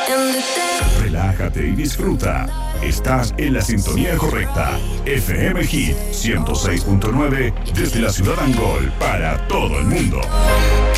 Relájate y disfruta. Estás en la sintonía correcta. FM Hit 106.9 desde la ciudad Angol para todo el mundo.